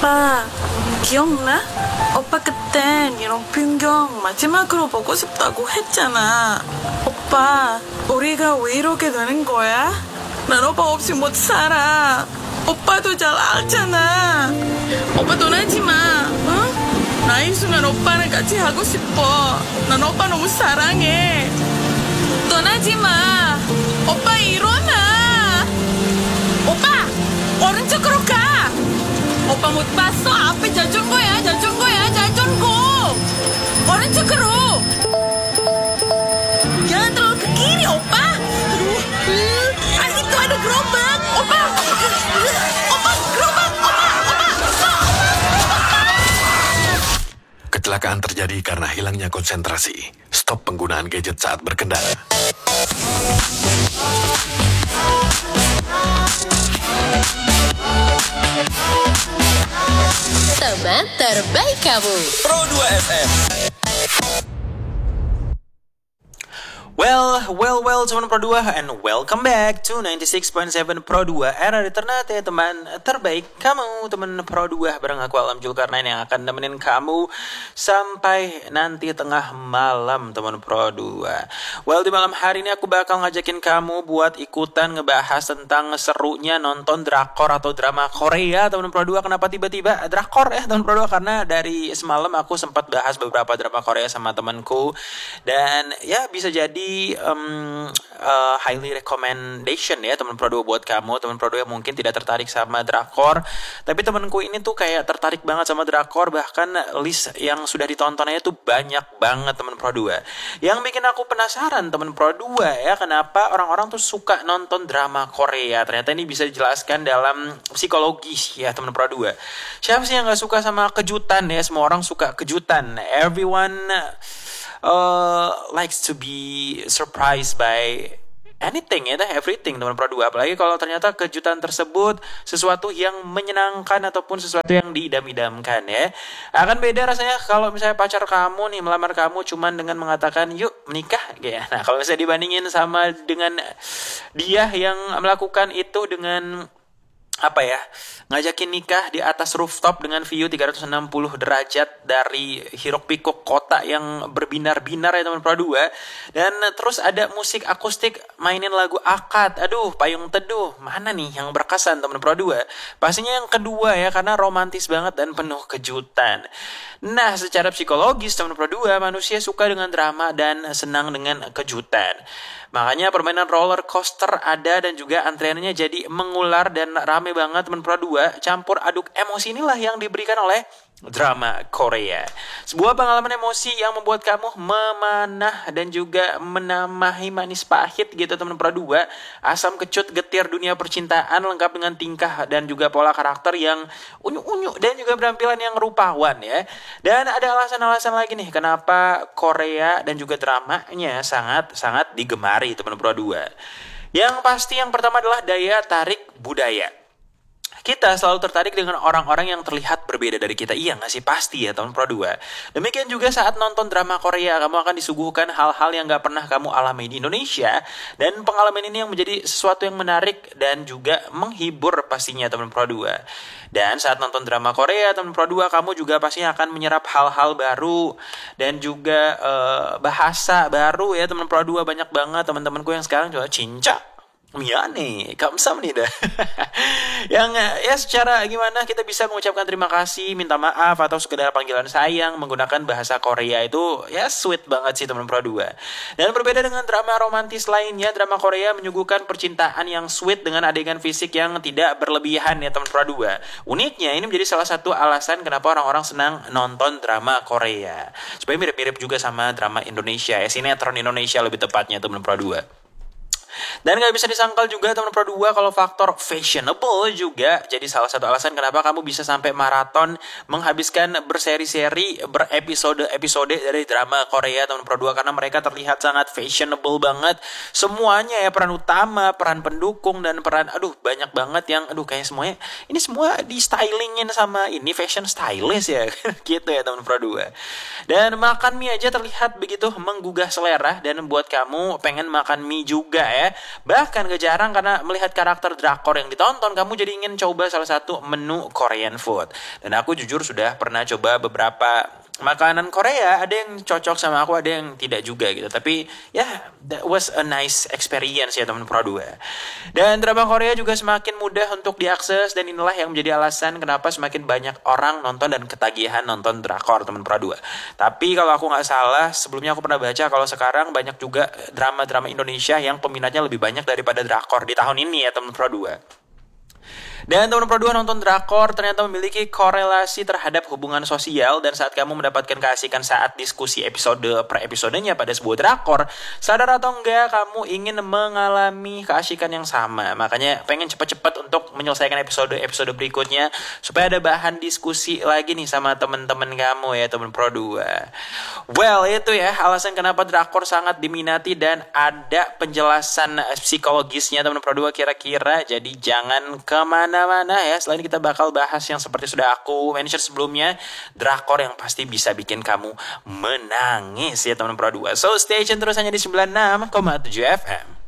오빠, 기억나? 오빠 그땐 이런 풍경 마지막으로 보고 싶다고 했잖아. 오빠, 우리가 왜 이렇게 되는 거야? 난 오빠 없이 못 살아. 오빠도 잘 알잖아. 오빠 떠나지 마, 응? 나이 순간 오빠랑 같이 하고 싶어. 난 오빠 너무 사랑해. 떠나지 마. 오빠 일어나. 오빠, 오른쪽으로 가. 오빠 못 봤어? 앞에 자전거야, 자전거. 오른쪽으로. Jangan terlalu ke kiri, opa. Itu ada gerobak, opa. Opa, gerobak, opa. Kecelakaan terjadi karena hilangnya konsentrasi. Stop penggunaan gadget saat berkendara. Teman terbaik kamu. Pro 2 FM. Well, teman Pro 2, and welcome back to 96.7 Pro 2, era Ternate, teman terbaik kamu, teman Pro 2, bareng aku Alam Julkarnain yang akan nemenin kamu sampai nanti tengah malam, teman Pro 2. Well, di malam hari ini aku bakal ngajakin kamu buat ikutan ngebahas tentang serunya nonton drakor atau drama Korea, teman Pro 2. Kenapa tiba-tiba drakor ya, teman Pro 2? Karena dari semalam aku sempat bahas beberapa drama Korea sama temanku, dan ya bisa jadi highly recommendation ya teman Pro 2 buat kamu, teman Pro 2 yang mungkin tidak tertarik sama drakor, tapi temanku ini tuh kayak tertarik banget sama drakor, bahkan list yang sudah ditontonnya tuh banyak banget, teman Pro 2. Yang bikin aku penasaran, teman Pro 2 ya, kenapa orang-orang tuh suka nonton drama Korea. Ternyata ini bisa dijelaskan dalam psikologis ya, teman Pro 2. Siapa sih yang gak suka sama kejutan ya? Semua orang suka kejutan. Everyone likes to be surprised by anything ya, everything, teman Pro 2. Apalagi kalau ternyata kejutan tersebut sesuatu yang menyenangkan ataupun sesuatu yang diidam-idamkan ya. Akan beda rasanya kalau misalnya pacar kamu nih melamar kamu cuman dengan mengatakan yuk menikah ya. Nah, kalau misalnya dibandingin sama dengan dia yang melakukan itu dengan ngajakin nikah di atas rooftop dengan view 360 derajat dari hiruk pikuk kota yang berbinar-binar ya, teman Pro 2. Dan terus ada musik akustik mainin lagu akad. Aduh, payung teduh. Mana nih yang berkesan, teman Pro 2? Pastinya yang kedua ya, karena romantis banget dan penuh kejutan. Nah, secara psikologis, teman Pro 2, manusia suka dengan drama dan senang dengan kejutan. Makanya permainan roller coaster ada dan juga antriannya jadi mengular dan rame banget, teman Pro 2. Campur aduk emosi inilah yang diberikan oleh drama Korea. Sebuah pengalaman emosi yang membuat kamu memanah dan juga menambahi manis pahit gitu, teman Pro 2. Asam kecut getir dunia percintaan lengkap dengan tingkah dan juga pola karakter yang unyu-unyu dan juga penampilan yang rupawan ya. Dan ada alasan-alasan lagi nih kenapa Korea dan juga dramanya sangat-sangat digemari, teman Pro 2. Yang pasti yang pertama adalah daya tarik budaya. Kita selalu tertarik dengan orang-orang yang terlihat berbeda dari kita. Iya gak sih? Pasti ya, teman Pro 2. Demikian juga saat nonton drama Korea, kamu akan disuguhkan hal-hal yang gak pernah kamu alami di Indonesia. Dan pengalaman ini yang menjadi sesuatu yang menarik dan juga menghibur pastinya, teman Pro 2. Dan saat nonton drama Korea, teman Pro 2, kamu juga pasti akan menyerap hal-hal baru dan juga bahasa baru ya, teman Pro 2. Banyak banget teman-temanku yang sekarang juga cinca Miyane, kamsahamnida. Yang ya secara gimana kita bisa mengucapkan terima kasih, minta maaf atau sekedar panggilan sayang menggunakan bahasa Korea itu ya sweet banget sih, teman Pro 2. Dan berbeda dengan drama romantis lainnya, drama Korea menyuguhkan percintaan yang sweet dengan adegan fisik yang tidak berlebihan ya, teman Pro 2. Uniknya ini menjadi salah satu alasan kenapa orang-orang senang nonton drama Korea. Supaya mirip-mirip juga sama drama Indonesia ya, sinetron Indonesia lebih tepatnya, teman Pro 2. Dan gak bisa disangkal juga, teman Pro 2, kalau faktor fashionable juga jadi salah satu alasan kenapa kamu bisa sampai maraton menghabiskan berseri-seri, berepisode-episode dari drama Korea, teman Pro 2, karena mereka terlihat sangat fashionable banget. Semuanya ya, peran utama, peran pendukung, dan peran, banyak banget yang, kayak semuanya, ini semua di stylingin sama ini fashion stylist ya, gitu ya, teman Pro 2. Dan makan mie aja terlihat begitu menggugah selera dan membuat kamu pengen makan mie juga ya. ya. Bahkan gak jarang karena melihat karakter drakor yang ditonton, kamu jadi ingin coba salah satu menu Korean food. Dan aku jujur sudah pernah coba beberapa makanan Korea, ada yang cocok sama aku, ada yang tidak juga gitu. Tapi ya, that was a nice experience ya teman Pro 2. Dan drama Korea juga semakin mudah untuk diakses, dan inilah yang menjadi alasan kenapa semakin banyak orang nonton dan ketagihan nonton drakor teman Pro 2. Tapi kalau aku nggak salah, sebelumnya aku pernah baca kalau sekarang banyak juga drama-drama Indonesia yang peminatnya lebih banyak daripada drakor di tahun ini ya teman Pro 2. Dan teman Pro 2, nonton drakor ternyata memiliki korelasi terhadap hubungan sosial, dan saat kamu mendapatkan keasikan saat diskusi episode per episodenya pada sebuah drakor, sadar atau enggak kamu ingin mengalami keasikan yang sama. Makanya pengen cepat-cepat untuk menyelesaikan episode berikutnya supaya ada bahan diskusi lagi nih sama teman-teman kamu ya teman Pro 2. Well, itu ya alasan kenapa drakor sangat diminati, dan ada penjelasan psikologisnya teman Pro 2 kira-kira. Jadi jangan kemana-mana ya. Selain kita bakal bahas yang seperti sudah aku mention sebelumnya, drakor yang pasti bisa bikin kamu menangis ya teman Pro 2. So stay tune terus hanya di 96,7 FM.